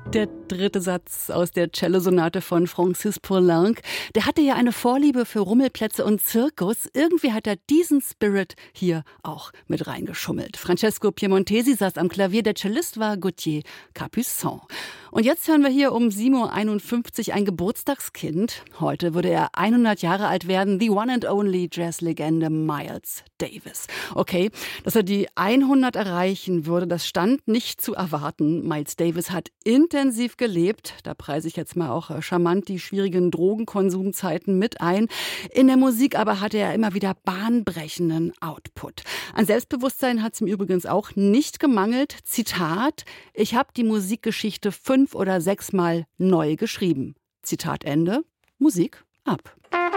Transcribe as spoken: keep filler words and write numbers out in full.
Der dritte Satz aus der Cellosonate von Francis Poulenc. Der hatte ja eine Vorliebe für Rummelplätze und Zirkus. Irgendwie hat er diesen Spirit hier auch mit reingeschummelt. Francesco Piemontesi saß am Klavier, der Cellist war Gauthier Capuçon. Und jetzt hören wir hier um sieben Uhr einundfünfzig ein Geburtstagskind. Heute würde er hundert Jahre alt werden. The one and only Jazzlegende Miles Davis. Okay, dass er die hundert erreichen würde, das stand nicht zu erwarten. Miles Davis hat intensiv gelebt. Da preise ich jetzt mal auch charmant die schwierigen Drogenkonsumzeiten mit ein. In der Musik aber hatte er immer wieder bahnbrechenden Output. An Selbstbewusstsein hat es ihm übrigens auch nicht gemangelt. Zitat: Ich habe die Musikgeschichte fünf oder sechsmal neu geschrieben. Zitat Ende. Musik ab.